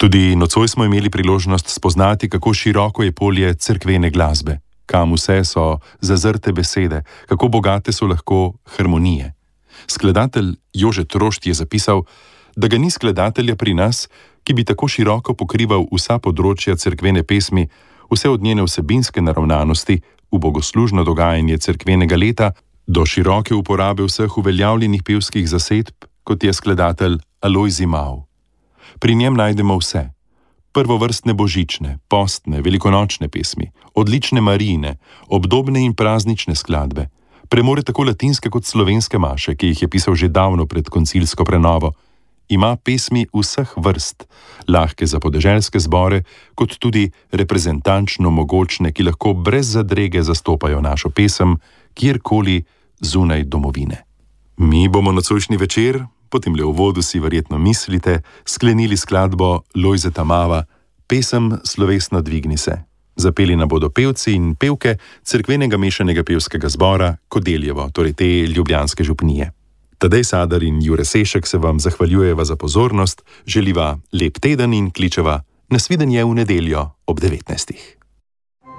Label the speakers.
Speaker 1: Tudi nocoj smo imeli priložnost spoznati, kako široko je polje cerkvene glasbe, kam vse so zazrte besede, kako bogate so lahko harmonije. Skladatelj Jože Trošt je zapisal, da ga ni skladatelja pri nas, ki bi tako široko pokrival vsa področja cerkvene pesmi, vse od njene vsebinske naravnanosti v bogoslužno dogajanje cerkvenega leta do široke uporabe vseh uveljavljenih pevskih zasedb, kot je skladatelj Alojzij Mav. Pri njem najdemo vse: prvovrstne božične, postne, velikonočne pesmi, odlične marijine, obdobne in praznične skladbe, premore tako latinske kot slovenske maše, ki jih je pisal že davno pred koncilsko prenovo. Ima pesmi vseh vrst, lahke za podeželske zbore, kot tudi reprezentančno mogočne, ki lahko brez zadrege zastopajo našo pesem kjerkoli zunaj domovine. Mi bomo nocojšnji večer, potem le v uvodu si verjetno mislite, sklenili skladbo Lojzeta Mava, pesem Slovesno dvigni se. Zapeli nam bodo pevci in pevke cerkvenega mešanega pevskega zbora Kodeljevo, torej te ljubljanske župnije. Tadej Sadar in Jure Sešek se vam zahvaljujeva za pozornost, želiva lep teden in kličeva nasvidenje v nedeljo ob 19.